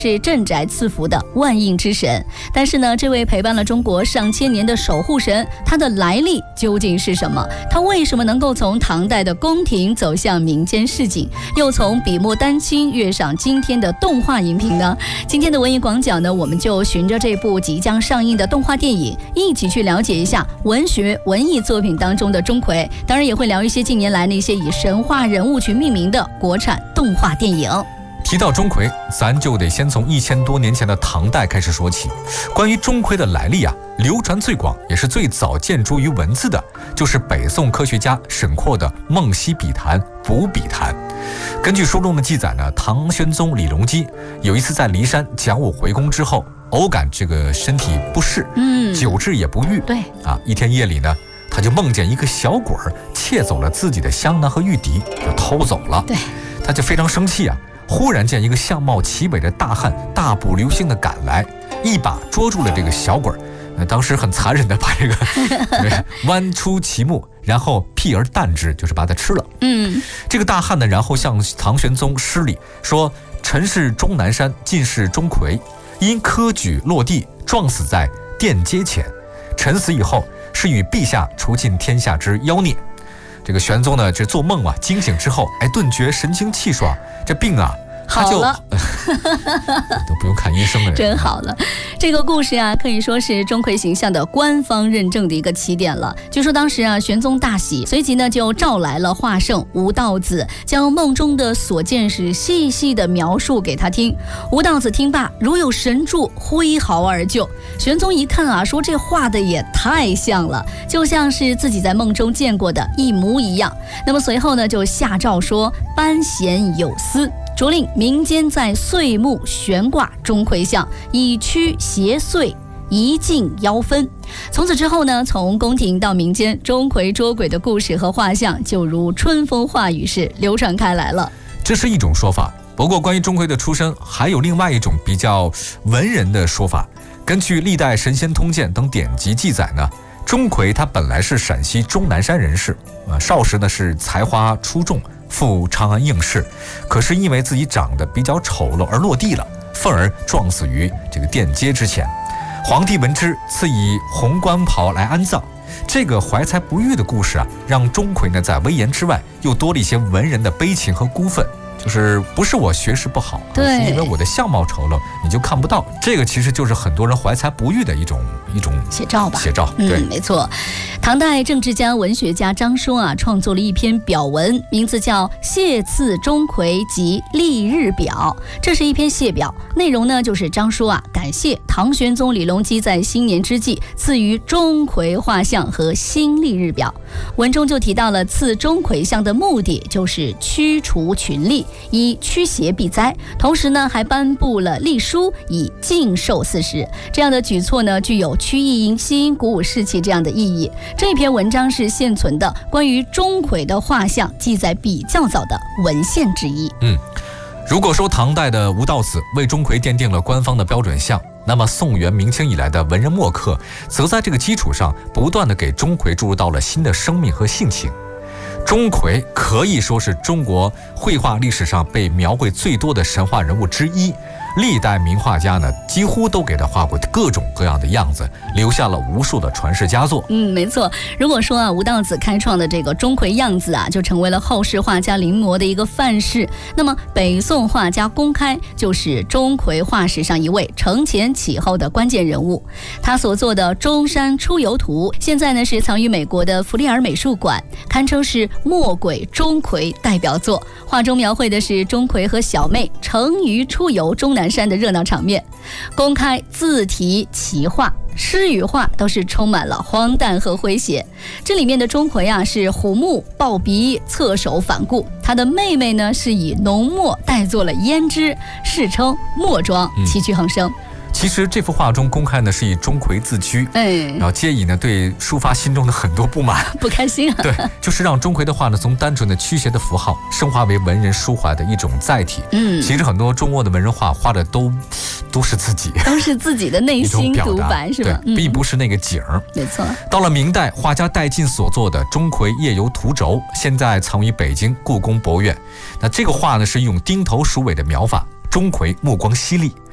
是镇宅赐福的万应之神，但是呢，这位陪伴了中国上千年的守护神，他的来历究竟是什么？他为什么能够从唐代的宫廷走向民间市井，又从笔墨丹青跃上今天的动画荧屏呢？今天的文艺广角呢，我们就循着这部即将上映的动画电影，一起去了解一下文学文艺作品当中的钟馗，当然也会聊一些近年来那些以神话人物群命名的国产动画电影。 提到钟馗，咱就得先从1000多年前的唐代开始说起。关于钟馗的来历啊，流传最广也是最早见诸于文字的，就是北宋科学家沈括的《梦溪笔谈·补笔谈》。根据书中的记载呢，唐玄宗李隆基有一次在骊山讲武回宫之后，偶感这个身体不适，久治也不愈。 对啊，一天夜里呢，他就梦见一个小鬼窃走了自己的香囊和玉笛，就偷走了。 对， 他就非常生气啊。忽然见一个相貌奇伟的大汉大步流星的赶来，一把捉住了这个小鬼，当时很残忍的把这个剜出其目，然后辟而啖之，就是把它吃了。这个大汉呢，然后向唐玄宗施礼，说臣是终南山进士钟馗，因科举落地撞死在殿阶前，臣死以后是与陛下除尽天下之妖孽。这个玄宗呢，这做梦啊，惊醒之后，顿觉神清气爽，这病啊，他就好了都不用看医生了， 真好了。这个故事啊，可以说是钟馗形象的官方认证的一个起点了。据说当时啊，玄宗大喜，随即呢就召来了画圣吴道子，将梦中的所见是细细的描述给他听。吴道子听罢，如有神助，挥毫而就。玄宗一看啊，说这画的也太像了，就像是自己在梦中见过的一模一样。那么随后呢，就下诏说班贤有司，着令民间在岁暮悬挂钟馗像，以驱邪祟，一尽妖氛。从此之后呢，从宫廷到民间，钟馗捉鬼的故事和画像就如春风化雨式流传开来了。 这是一种说法。不过关于钟馗的出身，还有另外一种比较文人的说法。根据历代神仙通鉴等典籍记载呢，钟馗他本来是陕西终南山人士，少时呢是才华出众，赴长安应试，可是因为自己长得比较丑陋而落地了，愤而撞死于这个殿阶之前。皇帝闻之，赐以红冠袍来安葬。这个怀才不遇的故事啊，让钟馗呢在威严之外，又多了一些文人的悲情和孤愤。就是不是我学识不好，是因为我的相貌丑陋，你就看不到。这个其实就是很多人怀才不遇的一种写照吧。 写照，对， 没错。唐代政治家、文学家张说啊，创作了一篇表文，名字叫《谢赐钟馗及历日表》。这是一篇谢表，内容呢就是张说啊，感谢唐玄宗李隆基在新年之际赐予钟馗画像和新历日表。文中就提到了赐钟馗像的目的，就是驱除群力，以驱邪避灾，同时呢还颁布了历书，以禁寿40。这样的举措呢，具有驱疫迎新、鼓舞士气这样的意义。这篇文章是现存的关于钟馗的画像记载比较早的文献之一。 如果说唐代的吴道子为钟馗奠定了官方的标准像，那么宋元明清以来的文人墨客则在这个基础上不断地给钟馗注入到了新的生命和性情。钟馗可以说是中国绘画历史上被描绘最多的神话人物之一，历代名画家呢几乎都给他画过各种各样的样子，留下了无数的传世佳作。 没错。如果说啊，吴道子开创的这个钟馗样子啊，就成为了后世画家临摹的一个范式，那么北宋画家公开就是钟馗画史上一位承前启后的关键人物。他所做的《中山出游图》现在呢是藏于美国的弗利尔美术馆，堪称是墨鬼钟馗代表作。画中描绘的是钟馗和小妹乘鱼出游终南山的热闹场面。公开字体奇画，诗与画都是充满了荒诞和诙谐。这里面的钟馗啊是虎目抱鼻，侧手反顾，他的妹妹呢是以浓墨代做了胭脂，世称墨妆，奇趣横生。 其实这幅画中公开呢是以钟馗自居，然后借以呢对抒发心中的很多不满、 不开心啊。 对，就是让钟馗的画呢从单纯的驱邪的符号升华为文人抒怀的一种载体。其实很多中国的文人画画的都是自己， 都是自己的内心独白，是吧？ 对，并不是那个景儿。 没错。 到了明代，画家戴进所作的《钟馗夜游图轴》，现在藏于北京故宫博物院。那这个画呢是用钉头鼠尾的描法，钟馗目光犀利，